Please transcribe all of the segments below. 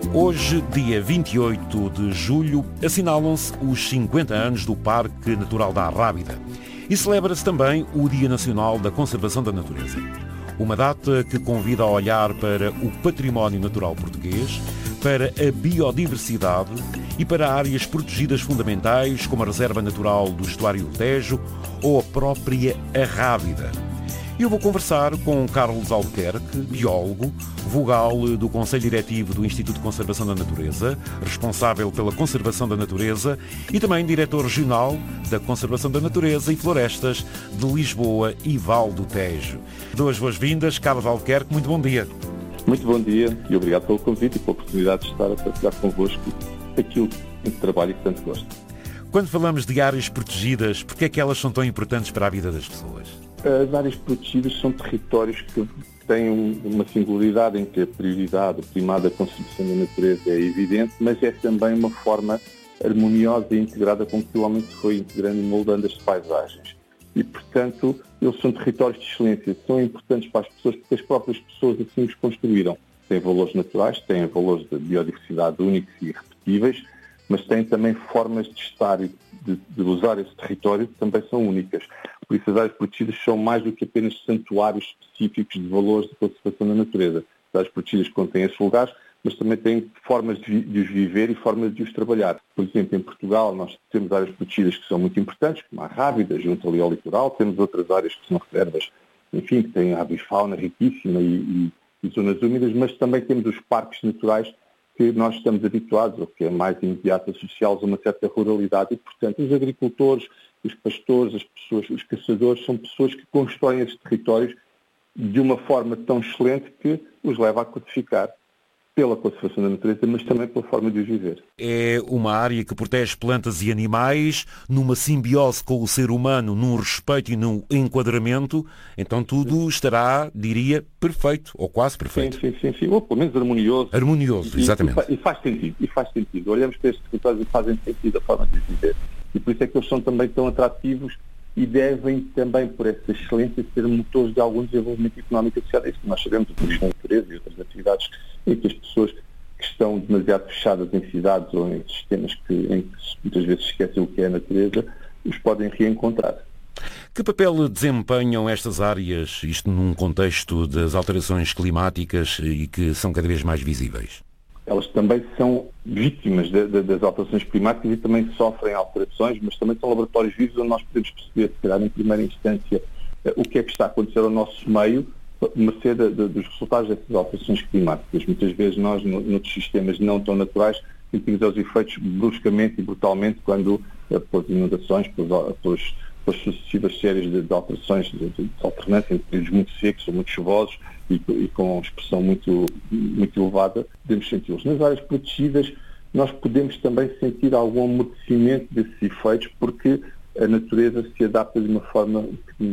Hoje, dia 28 de julho, assinalam-se os 50 anos do Parque Natural da Arrábida e celebra-se também o Dia Nacional da Conservação da Natureza. Uma data que convida a olhar para o património natural português, para a biodiversidade e para áreas protegidas fundamentais como a Reserva Natural do Estuário do Tejo ou a própria Arrábida. Eu vou conversar com Carlos Albuquerque, biólogo, vogal do Conselho Diretivo do Instituto de Conservação da Natureza, responsável pela conservação da natureza e também diretor regional da Conservação da Natureza e Florestas de Lisboa e Val do Tejo. Duas boas-vindas, Carlos Albuquerque, muito bom dia. Muito bom dia e obrigado pelo convite e pela oportunidade de estar a partilhar convosco aquilo que trabalho e que tanto gosto. Quando falamos de áreas protegidas, por que é que elas são tão importantes para a vida das pessoas? As áreas protegidas são territórios que têm uma singularidade em que a prioridade, o primado da conservação da natureza é evidente, mas é também uma forma harmoniosa e integrada com que o homem se foi integrando e moldando as paisagens. E, portanto, eles são territórios de excelência, são importantes para as pessoas porque as próprias pessoas assim os construíram. Têm valores naturais, têm valores de biodiversidade únicos e irrepetíveis, mas têm também formas de estar e de usar esse território que também são únicas. Por isso as áreas protegidas são mais do que apenas santuários específicos de valores de conservação da natureza. As áreas protegidas contêm esses lugares, mas também têm formas de os viver e formas de os trabalhar. Por exemplo, em Portugal nós temos áreas protegidas que são muito importantes, como a Arrábida, junto ali ao litoral, temos outras áreas que são reservas, enfim, que têm avifauna riquíssima e zonas úmidas, mas também temos os parques naturais que nós estamos habituados, ou que é mais imediato, associá-los a uma certa ruralidade e, portanto, os agricultores, os pastores, as pessoas, os caçadores, são pessoas que constroem esses territórios de uma forma tão excelente que os leva a codificar pela conservação da natureza, mas também pela forma de os viver. É uma área que protege plantas e animais, numa simbiose com o ser humano, num respeito e num enquadramento, então tudo estará, diria, perfeito, ou quase perfeito. Sim, ou pelo menos harmonioso. Harmonioso, exatamente. E faz sentido. Olhamos para estes territórios e fazem sentido a forma de os viver. E por isso é que eles são também tão atrativos e devem também, por essa excelência, ser motores de algum desenvolvimento económico associado a isso. Nós sabemos o turismo da natureza e outras atividades em que as pessoas que estão demasiado fechadas em cidades ou em sistemas em que muitas vezes esquecem o que é a natureza, os podem reencontrar. Que papel desempenham estas áreas, isto num contexto das alterações climáticas e que são cada vez mais visíveis? Elas também são vítimas das alterações climáticas e também sofrem alterações, mas também são laboratórios vivos onde nós podemos perceber, se calhar, em primeira instância, o que é que está a acontecer ao nosso meio, mercê dos resultados dessas alterações climáticas. Muitas vezes nós, noutros sistemas não tão naturais, sentimos os efeitos bruscamente e brutalmente quando, pelas inundações, pelas sucessivas séries de alterações de alternância entre períodos muito secos ou muito chuvosos e com expressão muito elevada, podemos senti-los. Nas áreas protegidas, nós podemos também sentir algum amortecimento desses efeitos porque a natureza se adapta de uma forma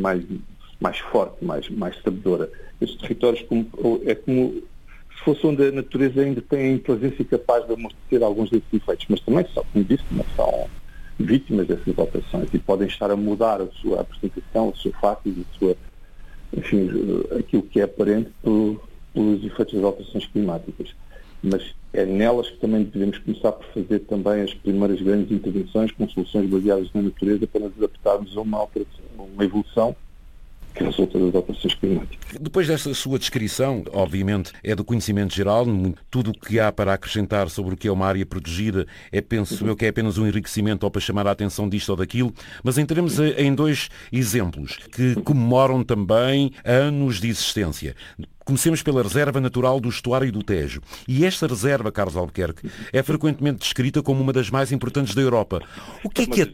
mais forte, mais sabedora. Estes territórios é como se fosse onde a natureza ainda tem a inteligência capaz de amortecer alguns desses efeitos, mas também são, como disse, não são vítimas dessas alterações e podem estar a mudar a sua apresentação, o seu fato e enfim, aquilo que é aparente pelos efeitos das alterações climáticas. Mas é nelas que também devemos começar por fazer também as primeiras grandes intervenções com soluções baseadas na natureza para nos adaptarmos a uma evolução que resulta das alterações climáticas. Depois desta sua descrição, obviamente, é do conhecimento geral, tudo o que há para acrescentar sobre o que é uma área protegida penso eu que é apenas um enriquecimento ou para chamar a atenção disto ou daquilo, mas entremos em dois exemplos que comemoram também anos de existência. Comecemos pela Reserva Natural do Estuário do Tejo. E esta reserva, Carlos Albuquerque, é frequentemente descrita como uma das mais importantes da Europa. O que é que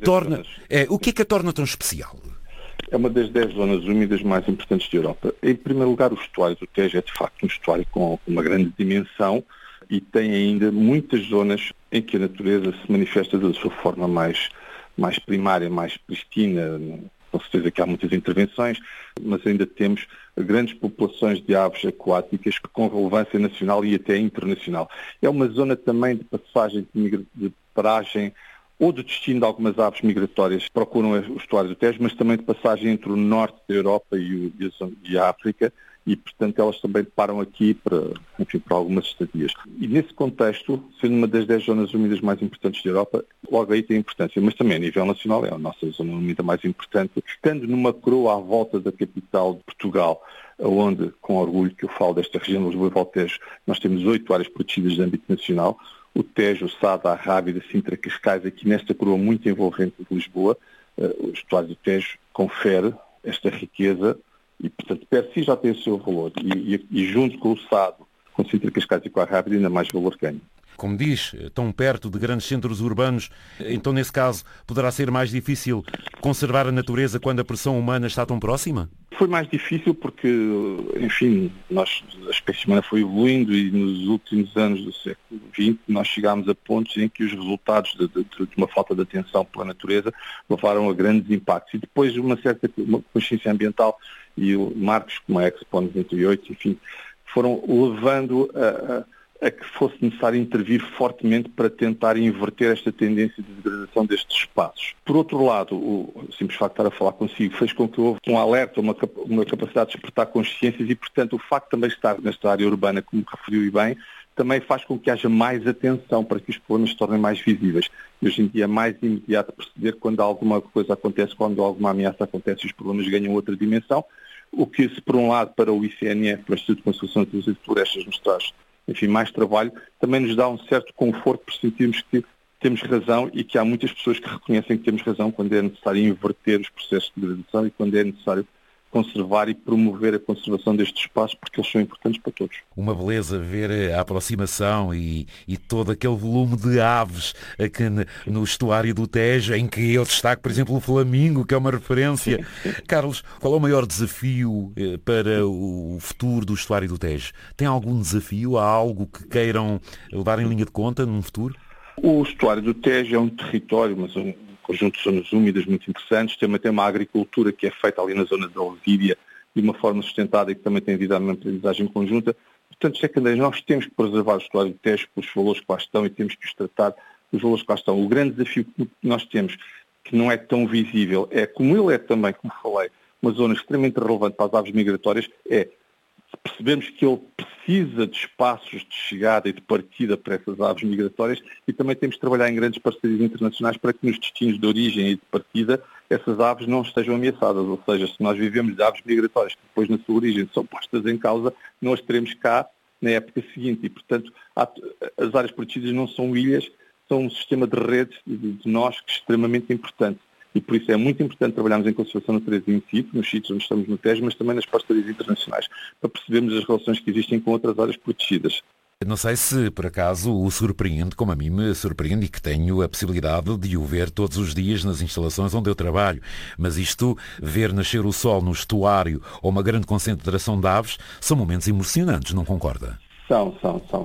a torna tão especial? É uma das 10 zonas úmidas mais importantes da Europa. Em primeiro lugar, o estuário do Tejo é de facto um estuário com uma grande dimensão e tem ainda muitas zonas em que a natureza se manifesta da sua forma mais primária, mais pristina. Com certeza que há muitas intervenções, mas ainda temos grandes populações de aves aquáticas com relevância nacional e até internacional. É uma zona também de passagem, de paragem ou de destino de algumas aves migratórias que procuram o estuário do Tejo, mas também de passagem entre o norte da Europa e a África e, portanto, elas também param aqui para algumas estadias. E nesse contexto, sendo uma das 10 zonas úmidas mais importantes da Europa, logo aí tem importância, mas também a nível nacional é a nossa zona úmida mais importante, estando numa coroa à volta da capital de Portugal, onde, com orgulho que eu falo desta região de Lisboa e Valtejo, nós temos 8 áreas protegidas de âmbito nacional, o Tejo, o Sado, a Rábida, Sintra, Cascais, aqui nesta coroa muito envolvente de Lisboa, o estuário do Tejo confere esta riqueza e, portanto, per si já tem o seu valor. E junto com o Sado, com Sintra, Cascais e com a Rábida, ainda mais valor ganha. Como diz, tão perto de grandes centros urbanos, então nesse caso poderá ser mais difícil conservar a natureza quando a pressão humana está tão próxima? Foi mais difícil porque, enfim, a espécie humana foi evoluindo e nos últimos anos do século XX nós chegámos a pontos em que os resultados de uma falta de atenção pela natureza levaram a grandes impactos. E depois de uma consciência ambiental e marcos como a Expo 98, enfim, foram levando a que fosse necessário intervir fortemente para tentar inverter esta tendência de degradação destes espaços. Por outro lado, o simples facto de estar a falar consigo fez com que houve um alerta, uma capacidade de despertar consciências e, portanto, o facto de também estar nesta área urbana, como referiu e bem, também faz com que haja mais atenção para que os problemas se tornem mais visíveis. E hoje em dia é mais imediato perceber quando alguma coisa acontece, quando alguma ameaça acontece e os problemas ganham outra dimensão, o que, se por um lado, para o ICNF, para o Instituto de Conservação de Florestas, nos traz mais trabalho, também nos dá um certo conforto por sentirmos que temos razão e que há muitas pessoas que reconhecem que temos razão quando é necessário inverter os processos de degradação e quando é necessário conservar e promover a conservação destes espaços porque eles são importantes para todos. Uma beleza ver a aproximação e todo aquele volume de aves aqui no estuário do Tejo, em que eu destaco, por exemplo, o flamingo, que é uma referência. Carlos, qual é o maior desafio para o futuro do estuário do Tejo? Tem algum desafio? Há algo que queiram levar em linha de conta num futuro? O estuário do Tejo é um território, mas um conjunto de zonas úmidas muito interessantes, tem uma agricultura que é feita ali na zona da Olvídia de uma forma sustentada e que também tem havido uma aprendizagem conjunta. Portanto, secundário, nós temos que preservar o estuário do Tejo pelos valores que lá estão e temos que os tratar os valores que lá estão. O grande desafio que nós temos, que não é tão visível, é como ele é também, como falei, uma zona extremamente relevante para as aves migratórias, é percebemos que ele precisa de espaços de chegada e de partida para essas aves migratórias e também temos de trabalhar em grandes parcerias internacionais para que nos destinos de origem e de partida essas aves não estejam ameaçadas. Ou seja, se nós vivemos de aves migratórias que depois na sua origem são postas em causa, nós teremos cá na época seguinte e, portanto, as áreas protegidas não são ilhas, são um sistema de redes de nós que é extremamente importante. E por isso é muito importante trabalharmos em conservação da natureza in situ, nos sítios onde estamos no Tejo, mas também nas parcerias internacionais, para percebermos as relações que existem com outras áreas protegidas. Não sei se, por acaso, o surpreende, como a mim me surpreende, e que tenho a possibilidade de o ver todos os dias nas instalações onde eu trabalho. Mas isto, ver nascer o sol no estuário ou uma grande concentração de aves, são momentos emocionantes, não concorda? São.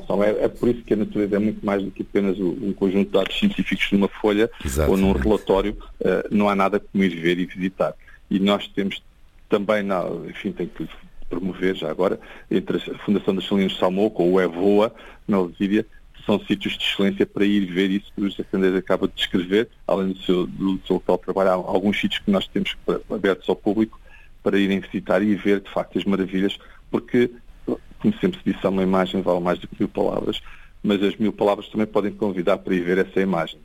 É por isso que a natureza é muito mais do que apenas um conjunto de dados científicos numa folha. Exatamente. Ou num relatório. Não há nada como ir ver e visitar. E nós temos também, tem que promover já agora, entre a Fundação das Salinas de Salmoa com o EVOA, na Lesíria, são sítios de excelência para ir ver isso que o José Candeias acaba de descrever, além do seu local de trabalho. Há alguns sítios que nós temos abertos ao público para irem visitar e ver, de facto, as maravilhas, porque, como sempre se disse, uma imagem vale mais do que 1000 palavras, mas as 1000 palavras também podem convidar para ir ver essa imagem.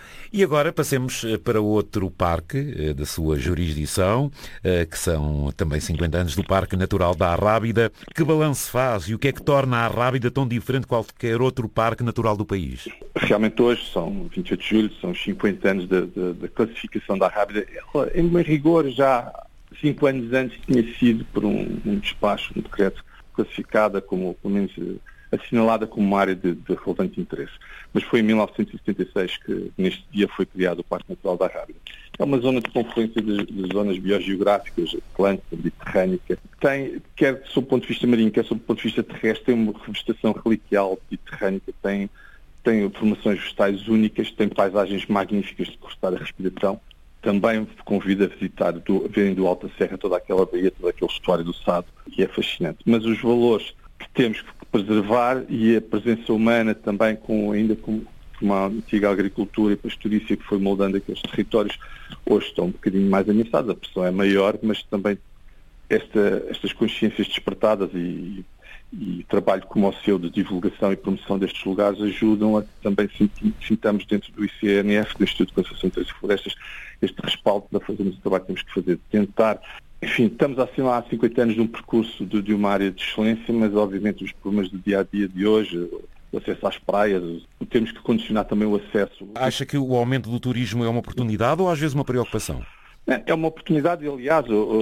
E agora passemos para outro parque da sua jurisdição, que são também 50 anos do Parque Natural da Arrábida. Que balanço faz e o que é que torna a Arrábida tão diferente de qualquer outro parque natural do país? Realmente hoje, são 28 de julho, são os 50 anos da classificação da Arrábida. Ela, em rigor, já 5 anos antes tinha sido, por um despacho, um decreto, classificada como, pelo menos, assinalada como uma área de relevante interesse. Mas foi em 1976 que neste dia foi criado o Parque Natural da Arrábida. É uma zona de confluência de zonas biogeográficas, atlântica, mediterrânica, tem, quer sob o ponto de vista marinho, quer sob o ponto de vista terrestre, tem uma revegetação reliquial mediterrânica, tem formações vegetais únicas, tem paisagens magníficas de cortar a respiração. Também convido a visitar, verem do Alta Serra toda aquela baía, todo aquele estuário do Sado, que é fascinante. Mas os valores que temos que preservar e a presença humana também, ainda com uma antiga agricultura e pastorícia que foi moldando aqueles territórios, hoje estão um bocadinho mais ameaçados. A pressão é maior, mas também estas consciências despertadas e trabalho como o seu de divulgação e promoção destes lugares ajudam a que também sintamos dentro do ICNF, do Instituto de Conservação de Florestas, este respaldo para fazermos o trabalho que temos que fazer, de tentar. Enfim, estamos a assinalar há 50 anos de um percurso de uma área de excelência, mas obviamente os problemas do dia-a-dia de hoje, o acesso às praias, temos que condicionar também o acesso. Acha que o aumento do turismo é uma oportunidade ou às vezes uma preocupação? É uma oportunidade e, aliás,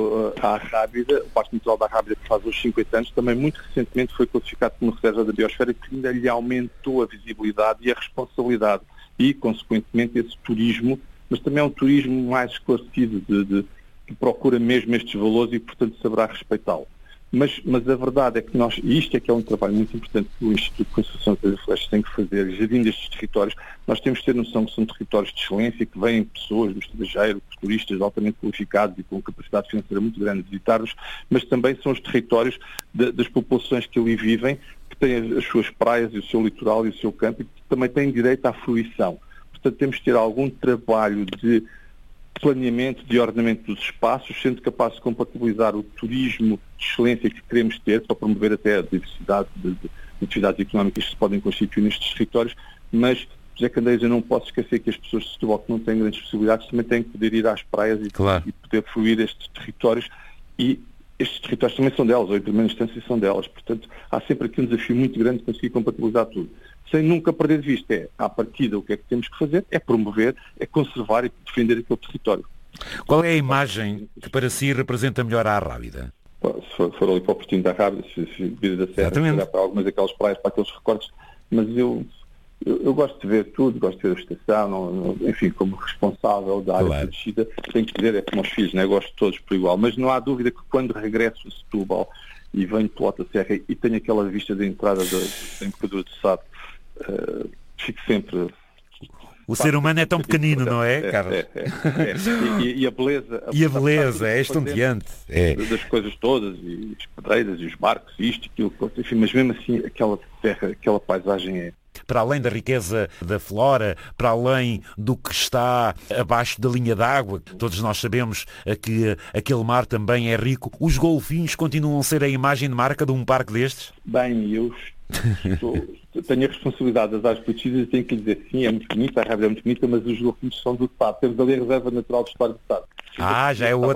a Arrábida, o Parque Natural da Arrábida, que faz hoje 50 anos, também muito recentemente foi classificado como reserva da biosfera, que ainda lhe aumentou a visibilidade e a responsabilidade e, consequentemente, esse turismo, mas também é um turismo mais esclarecido, que procura mesmo estes valores e, portanto, saberá respeitá-lo. Mas a verdade é que e isto é que é um trabalho muito importante que o Instituto de Conservação das Florestas tem que fazer, gerindo estes territórios. Nós temos que ter noção que são territórios de excelência, que vêm pessoas do estrangeiro, turistas altamente qualificados e com capacidade financeira muito grande de visitar-nos, mas também são os territórios das populações que ali vivem, que têm as suas praias e o seu litoral e o seu campo e que também têm direito à fruição. Portanto, temos que ter algum trabalho de planeamento, de ordenamento dos espaços, sendo capaz de compatibilizar o turismo de excelência que queremos ter, para promover até a diversidade de atividades económicas que se podem constituir nestes territórios, mas, José Candeias, eu não posso esquecer que as pessoas de Setúbal que não têm grandes possibilidades também têm que poder ir às praias e poder fluir estes territórios, e estes territórios também são delas, ou em primeira instância são delas. Portanto, há sempre aqui um desafio muito grande de conseguir compatibilizar tudo. Sem nunca perder de vista, à partida, o que é que temos que fazer? É promover, é conservar e defender aquele território. Qual é a imagem que para si representa melhor a Arrábida? Se for ali para o Portinho da Arrábida, se vir da Serra, se olhar para algumas daquelas praias, para aqueles recortes, mas eu gosto de ver tudo, gosto de ver a estação, enfim, como responsável da área protegida, tenho que dizer, é como os filhos, né? Gosto de todos por igual, mas não há dúvida que quando regresso a Setúbal e venho pela Alta Serra e tenho aquela vista da entrada da Embocadura do Sado, fico sempre... O ser humano é tão pequenino, não é, Carlos? E a beleza... E a beleza, é estonteante. Das coisas todas, e as pedreiras, e os barcos, e isto, aquilo, enfim, mas mesmo assim, aquela terra, aquela paisagem é... Para além da riqueza da flora, para além do que está abaixo da linha d'água, todos nós sabemos que aquele mar também é rico, os golfinhos continuam a ser a imagem de marca de um parque destes? Bem, eu tenho a responsabilidade das áreas protegidas e tenho que lhe dizer, sim, é muito bonita, a Arrábida é muito bonita, mas os golfinhos são do Estado. Temos ali a Reserva Natural do Estado. Já é outra.